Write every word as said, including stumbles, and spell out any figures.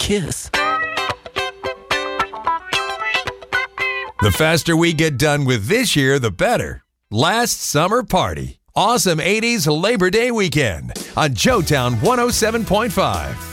kiss. The faster we get done with this year, the better. Last Summer Party. Awesome eighties Labor Day weekend on Joetown one oh seven point five.